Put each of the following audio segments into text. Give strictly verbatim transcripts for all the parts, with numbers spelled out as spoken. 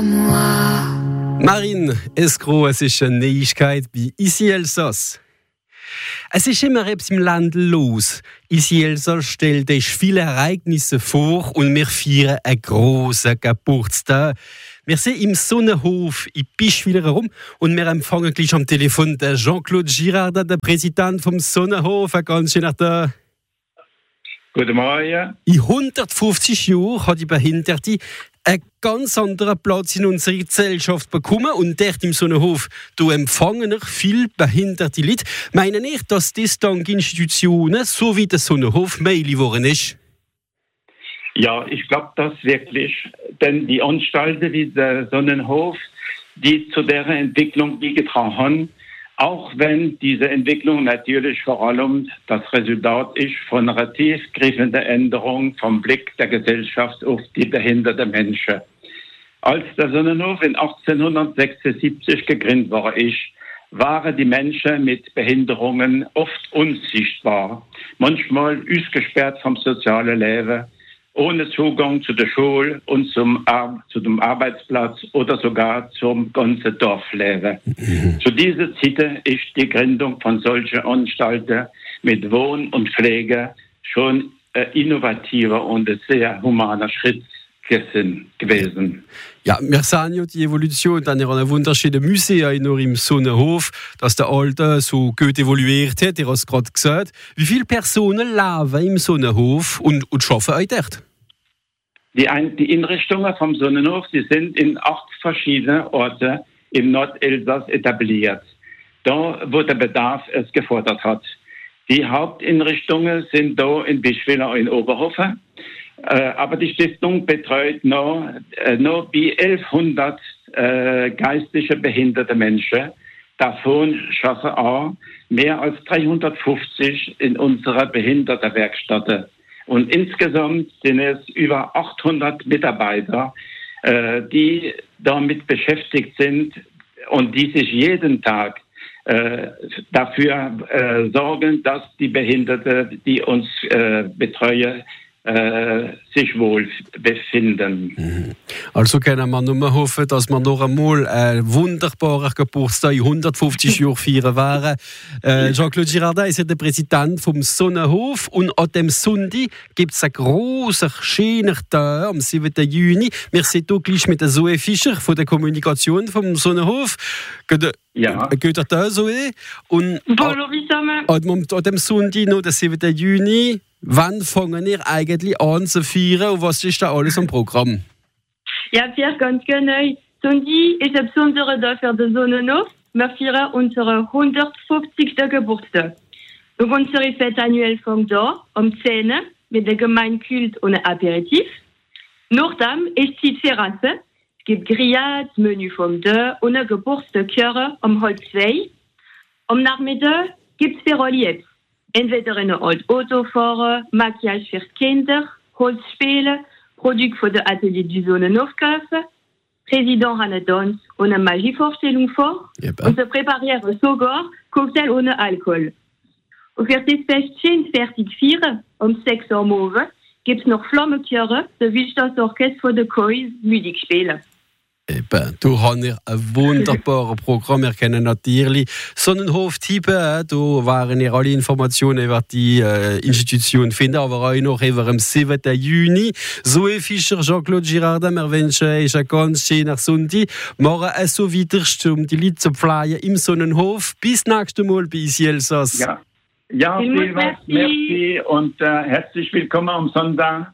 moi. Marine Escro, es ist eine Neuigkeit bei Ici Elsass. Es ist immer etwas im Land los. Ici Elsass stellt sich viele Ereignisse vor und wir feiern einen grossen Geburtstag. Wir sind im Sonnenhof in Bischwiller herum und wir empfangen gleich am Telefon den Jean-Claude Girard, der Präsident vom Sonnenhof. Ein ganz schöner Tag. Guten Morgen. In hundertfünfzig Jahren hat die Behinderte einen ganz anderen Platz in unserer Gesellschaft bekommen und dort im Sonnenhof empfangen wir viele behinderte Leute. Meinen ich, dass das dank Institutionen so wie der Sonnenhof möglich geworden ist? Ja, ich glaube das wirklich, denn die Anstalten wie der Sonnenhof, die zu deren Entwicklung beigetragen haben, auch wenn diese Entwicklung natürlich vor allem das Resultat ist von einer tiefgreifenden Änderung vom Blick der Gesellschaft auf die behinderten Menschen. Als der Sonnenhof in achtzehnhundertsechsundsiebzig gegründet worden ist, waren die Menschen mit Behinderungen oft unsichtbar, manchmal ausgesperrt vom sozialen Leben, ohne Zugang zu der Schule und zum, Ar- zu dem Arbeitsplatz oder sogar zum ganzen Dorfleben. Mhm. Zu dieser Zeit ist die Gründung von solchen Anstalten mit Wohn- und Pflege schon ein innovativer und ein sehr humaner Schritt gewesen. Ja, wir sehen ja die Evolution dann in einer wunderschönen Museen in im Sonnenhof, dass der Alte so gut evoluiert hat, ihr habt es gerade gesagt. Wie viele Personen leben im Sonnenhof und, und arbeiten euch dort? Die, Ein- die Einrichtungen vom Sonnenhof, die sind in acht verschiedenen Orten im Nordelsass etabliert, da wo der Bedarf es gefordert hat. Die Haupteinrichtungen sind da in Bischwiller in Oberhofen. Äh, aber die Stiftung betreut noch, äh, noch bei elfhundert äh, geistige behinderte Menschen. Davon schaffen auch mehr als dreihundertfünfzig in unserer Behindertenwerkstatt. Und insgesamt sind es über achthundert Mitarbeiter, äh, die damit beschäftigt sind und die sich jeden Tag äh, dafür äh, sorgen, dass die Behinderten, die uns äh, betreuen, Äh, sich wohl befinden. Also können wir nur hoffen, dass wir noch einmal einen wunderbaren Geburtstag in hundertfünfzig Jahren feiern werden. Äh, Jean-Claude Girard ist ja der Präsident vom Sonnenhof und an dem Sonntag gibt es einen grossen, schönen Tag am siebten Juni. Wir sind hier gleich mit der Zoe Fischer von der Kommunikation vom Sonnenhof. Geht, ja. Geht der Tag, Zoe? Und Bonjour, zusammen. An, an dem Sonntag, noch der siebten Juni, wann fangen ihr eigentlich an zu feiern und was ist da alles am Programm? Ja, Pierre, ganz genau. Sonntag ist ein besonderer Tag für den Sonnenhof. Wir feiern unseren hundertfünfzigsten Geburtstag. Und unsere Fête annuelle fängt da um zehn Uhr mit dem Gemeinkult und einem Aperitif. Nachdem ist die Terrasse. Es gibt Grillades, Menü vom Tag und eine Geburtstagskirche um halb zwei. Am Nachmittag gibt es Ferroliers. Entweder in Alt Autofahren, Maquillage für Kinder, Holzspiele, Produkt von der Atelier du Sonnenhof kaufen, Präsident hat eine Tanz und eine Magievorstellung vor und sie präparieren sogar Cocktail ohne Alkohol. Und für das Fest schön fertig feiern, um sechs Uhr morgens, gibt es noch Flammenkirche, sowie das Orchester von der Kois Musik spielen. Eben, du hast ja ein wunderbares Programm. Wir kennen natürlich Sonnenhof-Typen. Da waren ja alle Informationen über die äh, Institution finden, aber auch noch über am siebten Juni. Zoe Fischer, Jean-Claude Girard, wir wünschen euch einen ganz schönen Sonntag. Morgen ist so weiter, um die Leute zu pflegen im Sonnenhof. Bis nächstes Mal bei Ici Elsass. Ja, ja vielmals merci und äh, herzlich willkommen am Sonntag.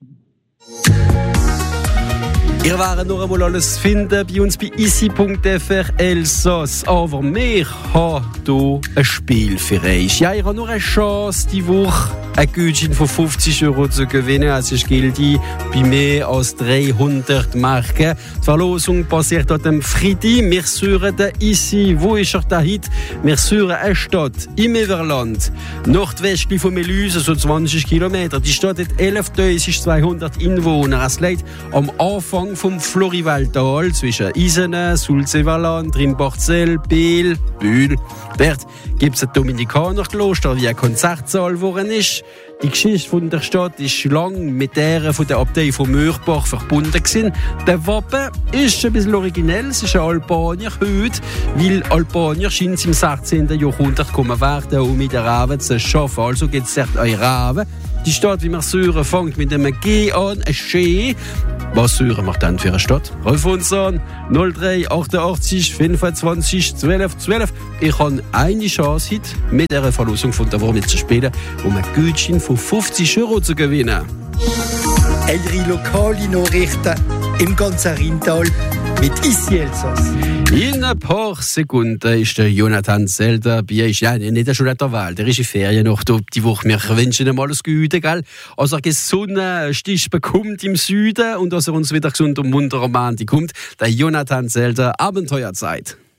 Ihr werdet noch einmal alles finden bei uns bei ici punkt f r Elsass. Aber wir haben hier ein Spiel für euch. Ja, ihr habt nur eine Chance, die Woche ein Gutschein von fünfzig Euro zu gewinnen. Es ist gültig bei mehr als dreihundert Marken. Die Verlosung passiert an dem Freitag. Wir suchen den Ici. Wo ist er da heute? Wir suchen eine Stadt im Everland. Nordwestlich von Meluse, so zwanzig Kilometer. Die Stadt hat elftausendzweihundert Einwohner. Es liegt am Anfang entlang vom Florivaltal zwischen Isenen, Sulzewaland, Trimbarzell, Biel, Bühl. Dort gibt es ein Dominikanerkloster wie ein Konzertsaal, wo er ist. Die Geschichte von der Stadt ist lang mit der von der Abtei von Mörbach verbunden gewesen. Der Wappen ist ein bisschen originell, es ist ein Albanier heute, weil Albanier scheint es im sechzehnten Jahrhundert gekommen werden, um mit den Raven zu schaffen. Also gibt es dort eine Raven. Die Stadt, wie wir hören, fängt mit einem G an, ein Sch. Was hören wir dann für eine Stadt? Ruf uns an null drei achtundachtzig fünfundzwanzig zwölf zwölf. Ich habe eine Chance, heute mit dieser Verlosung von der Woche mitzuspielen, um ein Gutschein von fünfzig Euro zu gewinnen. Eure lokale Nachrichten im ganzen Rheintal mit Issi Elsass. In ein paar Sekunden ist der Jonathan Zelder bei uns. Ja, nicht schon der Wahl, der ist in Ferien noch die Woche. Wir wünschen ihm alles Gute, gell? Als er gesunden Stich bekommt im Süden und dass er uns wieder gesund und munter am Montag kommt. Der Jonathan Zelder, Abenteuerzeit.